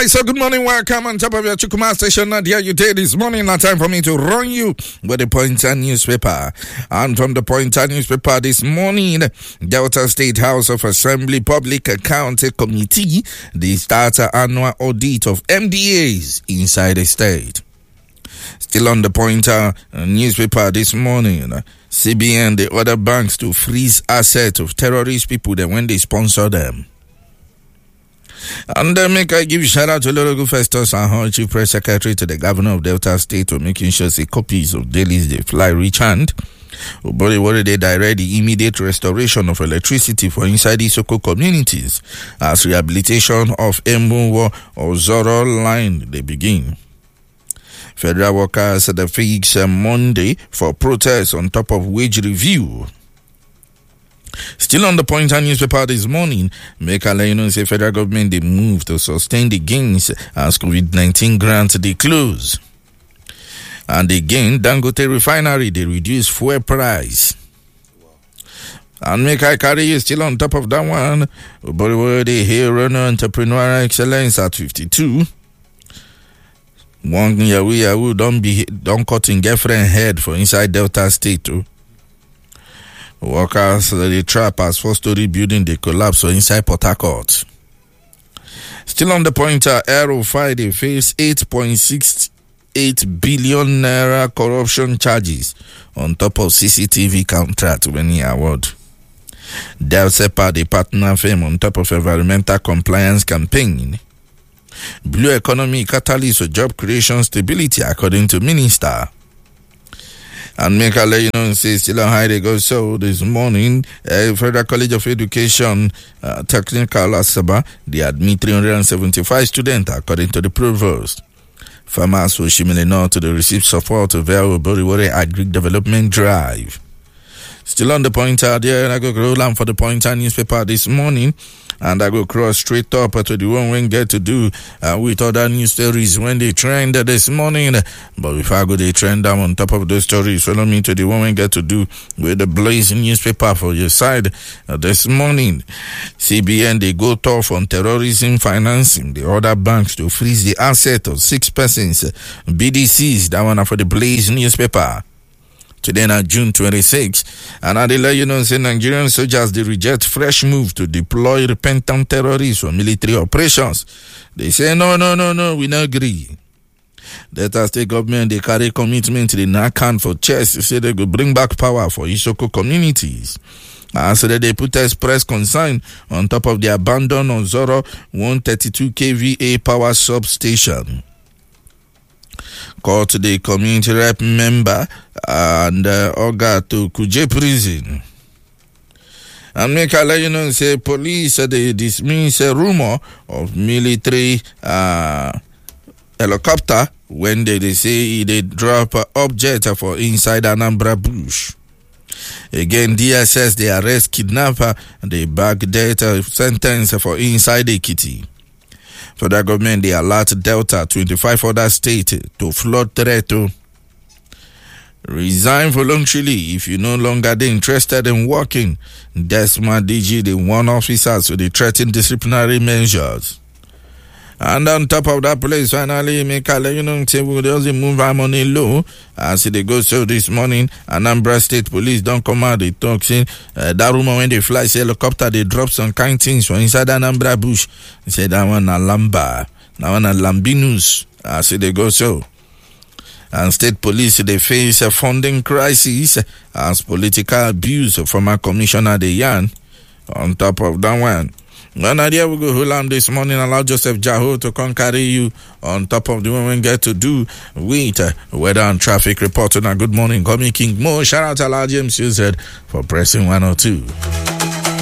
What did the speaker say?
Right, so good morning, welcome on top of your Chukuma station. Nadia, you did this morning. Now time for me to run you with the Pointer newspaper. And from the Pointer newspaper this morning, Delta State House of Assembly Public Accounting Committee, they start an annual audit of MDAs inside the state. Still on the Pointer newspaper this morning, CBN, the other banks to freeze assets of terrorist people that when they sponsor them. And make I give shout out to Lorogu Festus and Chief Press Secretary to the Governor of Delta State for making sure say copies of dailies they fly reach hand. But they direct the immediate restoration of electricity for inside Isoko communities as rehabilitation of Embuwo or Zoro line they begin. Federal workers at the fix Monday for protests on top of wage review. Still on the Pointer newspaper this morning, make a let say federal government they move to sustain the gains as COVID-19 grants they close. And again, Dangote refinery they reduce fuel price. And make I carry you still on top of that one, but the hero entrepreneurial excellence at 52. One Yahoo don't cut in girlfriend head for inside Delta State too. Workers, the trap as 4-story building, they collapse so inside Port Harcourt. Still on the Pointer, Aero Friday face 8.68 billion naira corruption charges on top of CCTV contract winning award. Delsepa, the partner firm on top of environmental compliance campaign. Blue economy catalyst for job creation stability according to minister. And make a let you know, say still on high they go. So this morning, Federal College of Education, Technical Asaba, they admit 375 students according to the provost. Farmers will shimmy to the receive support to their Boriwore Agri Development Drive. Still on the Pointer there, and I go roll on for the Pointer newspaper this morning. And I go cross straight up to the one we get to do with other news stories when they trend this morning. But if I go they trend down on top of those stories, follow me to the one we get to do with the Blazing newspaper for your side this morning. CBN they go tough on terrorism financing the other banks to freeze the asset of 6 persons. BDCs, that one for the Blazing newspaper. Today na June 26, and I let you know say Nigerian soldiers they reject fresh move to deploy repentant terrorists for military operations. They say no, we not agree. Delta State government they carry commitment they not can for chest. They say they go bring back power for Isoko communities. So that they put express concern on top of the abandoned Ozoro 132 kVA power substation. Called to the community rep member and Oga to Kuje prison. And make a let you know say police they dismiss a rumor of military helicopter when they say they drop an object for inside Anambra bush. Again, DSS they arrest kidnapper and they back data sentence for inside the kitty. Federal government they alert Delta 25 other states to flood threat to resign voluntarily if you no longer they interested in working. Desma DG the one officers so they threaten disciplinary measures. And on top of that place, finally, make a let you know say we just move our money low. As they go so this morning, Anambra State Police don't come out, they talk saying that rumor when they fly say helicopter, they drop some kind things from inside Anambra bush. They say that one a Lamba, that one a Lambinus. As they go so. And state police they face a funding crisis as political abuse of former commissioner De Yan. On top of that one. One idea we go hold on this morning, allow Joseph Jaho to come carry you on top of the one we get to do with weather and traffic report. And good morning, Coming King Mo. Shout out to Alhaji MC for pressing 102.